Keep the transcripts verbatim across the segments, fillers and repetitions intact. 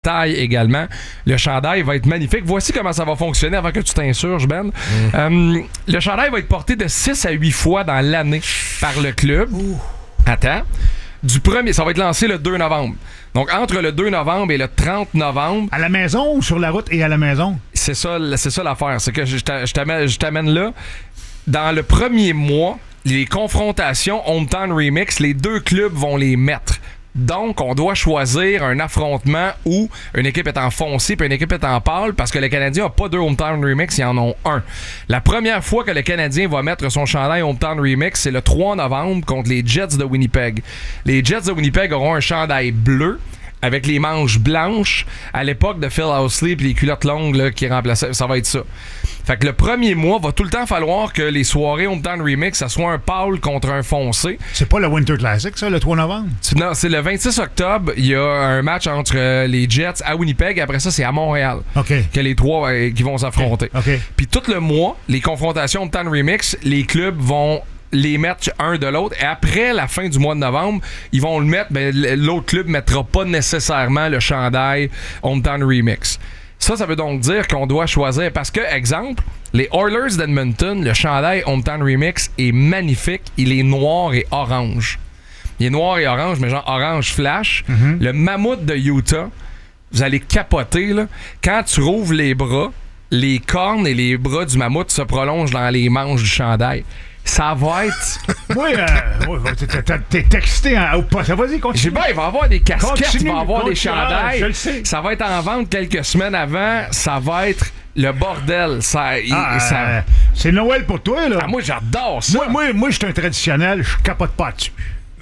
taille également. Le chandail va être magnifique. Voici comment ça va fonctionner avant que tu t'insurges, Ben. Mm. Euh, le chandail va être porté de six à huit fois dans l'année par le club. Ouh. Attends. Du premier, ça va être lancé le deux novembre. Donc, entre le deux novembre et le trente novembre... À la maison ou sur la route et à la maison? C'est ça, c'est ça l'affaire. C'est que je t'amène, je t'amène là. Dans le premier mois, les confrontations Hometown Remix, les deux clubs vont les mettre. Donc, on doit choisir un affrontement où une équipe est en foncé et une équipe est en pâle parce que le Canadien n'a pas deux Hometown Remix, ils en ont un. La première fois que le Canadien va mettre son chandail Hometown Remix, c'est le trois novembre contre les Jets de Winnipeg. Les Jets de Winnipeg auront un chandail bleu avec les manches blanches à l'époque de Phil Housley puis les culottes longues là, qui remplaçaient. Ça va être ça. Fait que le premier mois, va tout le temps falloir que les soirées Hometown Remix, ça soit un pâle contre un foncé. C'est pas le Winter Classic, ça, le trois novembre? C'est, non, c'est le vingt-six octobre. Il y a un match entre euh, les Jets à Winnipeg. Après ça, c'est à Montréal okay. que les trois euh, qui vont s'affronter. Okay. Okay. Puis tout le mois, les confrontations Hometown Remix, les clubs vont les mettre un de l'autre. Et après la fin du mois de novembre, ils vont le mettre. Ben, l'autre club ne mettra pas nécessairement le chandail Hometown Remix. Ça, ça veut donc dire qu'on doit choisir. Parce que, exemple, les Oilers d'Edmonton, le chandail Hometown Remix est magnifique. Il est noir et orange. Il est noir et orange, mais genre orange flash. Mm-hmm. Le Mammouth de Utah, vous allez capoter, là. Quand tu rouvres les bras, les cornes et les bras du mammouth se prolongent dans les manches du chandail. Ça va être... Oui, euh, t'es, t'es excité en haut pas. Ça va-y, continue. J'ai bien, il va y avoir des casquettes, continue, il va y avoir continue, des chandails. Je le sais. Ça va être en vente quelques semaines avant. Ça va être le bordel. Ça, ah, ça... Euh, c'est Noël pour toi, là. Ah, moi, j'adore ça. Moi, moi, moi je suis un traditionnel. Je capote pas dessus.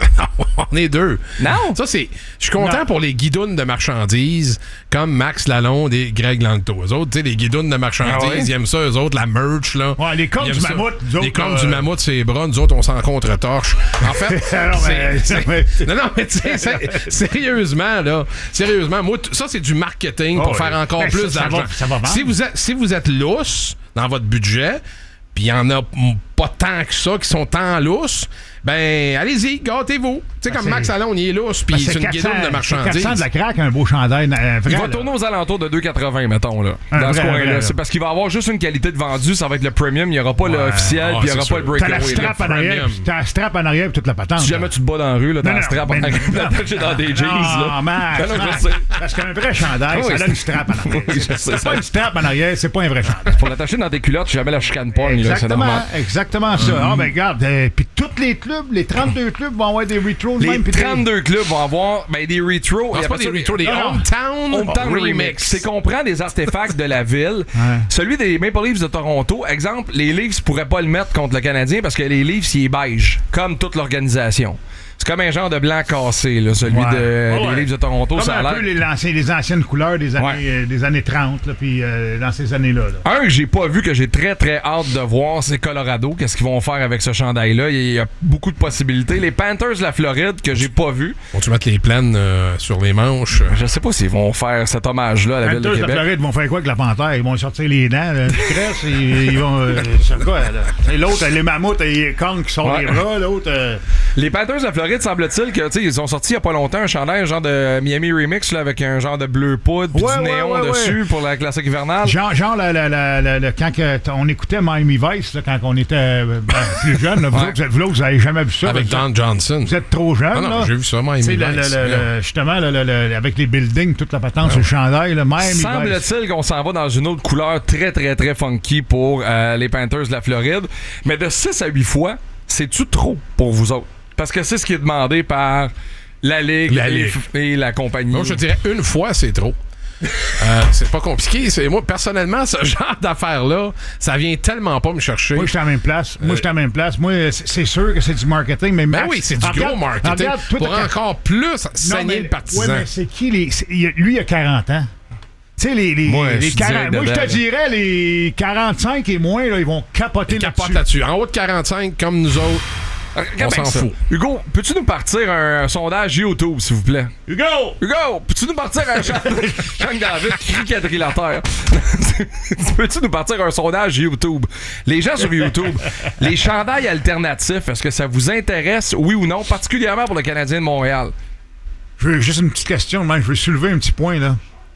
On est deux. Non. Ça, c'est. Je suis content non. pour les guidounes de marchandises comme Max Lalonde et Greg Langto. Eux autres, tu sais, les guidounes de marchandises, ah ouais? Ils aiment ça, eux autres, la merch, là. Ouais, les cornes du mammouth, nous autres. Les cornes euh... du mammouth, c'est les bras. Nous autres, on s'en contre-torche. En fait. non, mais, c'est, c'est... non, non, mais tu sais, sérieusement, là. Sérieusement, moi, t- ça, c'est du marketing oh, pour oui. faire encore ben, plus ça, d'argent. Ça va, ça va si, vous êtes, si vous êtes lousse dans votre budget, puis il y en a pas tant que ça qui sont tant lousses, ben, allez-y, gâtez-vous. Tu sais, comme c'est... Max Allon, il est lousse, puis ben, c'est, c'est une guidoune de marchandises. C'est quatre cents de la craque, un beau chandail. Euh, vrai, il va là. tourner aux alentours de deux quatre-vingts, mettons, là. Un dans vrai, ce coin-là. Vrai, c'est parce qu'il va avoir juste une qualité de vendu, ça va être le premium, il n'y aura pas ouais. l'officiel, puis il n'y aura sûr. pas le breakaway. T'as la strap en arrière, t'as la strap en arrière, puis toute la patente. Si jamais tu te bats dans la rue, là, t'as la strap en arrière, t'as dans des jeans, là. Non, Max, parce qu'un vrai chandail, ça a une strap en arrière. C'est pas une strap en arrière, c'est pas un vrai chandail. Pour l'attacher dans tes culottes, jamais la chicane pogne, là, c'est normal. Exactement ça. Ah, ben, regarde, puis tous les clubs, les trente-deux clubs vont avoir des retros. Les trente-deux clubs vont avoir ben, des retros. Il y a pas des retros, des Hometown Hometown Remix. C'est qu'on prend des artefacts de la ville. Ouais. Celui des Maple Leafs de Toronto, exemple, les Leafs pourraient pas le mettre contre le Canadien parce que les Leafs, il est beige, comme toute l'organisation. C'est comme un genre de blanc cassé, là, celui ouais. de, ouais. des Leafs de Toronto. Comme ça a un l'air. peu les, anciens, les anciennes couleurs des années, ouais. euh, des années trente, là, puis euh, dans ces années-là. Là. Un que j'ai pas vu, que j'ai très très hâte de voir, c'est Colorado. Qu'est-ce qu'ils vont faire avec ce chandail-là? Il y a beaucoup de possibilités. Les Panthers de la Floride, que j'ai pas vu. Vont-tu mettre les plaines euh, sur les manches? Je sais pas s'ils vont faire cet hommage-là à la ville de Québec. Les Panthers de la Floride vont faire quoi avec la panthère? Ils vont sortir les dents, là, cresse, et ils vont... Euh, c'est quoi, là? C'est l'autre, les mammouths et les cornes qui sortent ouais. les bras, l'autre... Euh... Les Panthers de la Floride, semble-t-il que T'sais, ils ont sorti il n'y a pas longtemps un chandail, un genre de Miami Remix là, avec un genre de bleu poudre puis ouais, du ouais, néon ouais, dessus ouais. pour la classique hivernale. Genre, genre la, la, la, la, la, quand que on écoutait Miami Vice, là, quand on était ben, plus jeune, là, vous, ouais. autres, vous, vous n'avez jamais vu ça. Avec Don Johnson. Vous êtes trop jeune. Ah non, là. j'ai vu ça, Miami Vice. Le, le, le, justement, le, le, le, avec les buildings, toute la patente ouais. sur le chandail, là, Miami Vice. Semble-t-il qu'on s'en va dans une autre couleur très, très, très funky pour euh, les Panthers de la Floride. Mais de six à huit fois, c'est-tu trop pour vous autres? Parce que c'est ce qui est demandé par... La Ligue, la et, Ligue. et la compagnie. Moi, je dirais une fois, c'est trop. euh, c'est pas compliqué. C'est, moi, personnellement, ce genre d'affaires-là, ça vient tellement pas me chercher. Moi, je suis à la même place. Moi, je suis à la même place. Moi, c'est, c'est sûr que c'est du marketing, mais ben Max, oui, c'est du regarde, gros marketing. Regarde, toi, pour encore plus saigner le partisan. Oui, mais c'est qui les... C'est, lui, il a quarante ans. Tu sais, les, les, moi, les je quarante, moi, je te dirais, les quarante-cinq et moins, là, ils vont capoter ils là-dessus. capotent là-dessus. En haut de quarante-cinq, comme nous autres, on s'en fout. Hugo, peux-tu nous partir un, un sondage YouTube, s'il vous plaît? Hugo! Hugo, peux-tu nous partir un sondage... Jean David, crie quadrilatère. Peux-tu nous partir un sondage YouTube? Les gens sur YouTube, les chandails alternatifs, est-ce que ça vous intéresse, oui ou non, particulièrement pour le Canadien de Montréal? Je veux juste une petite question, man. Je veux soulever un petit point, là.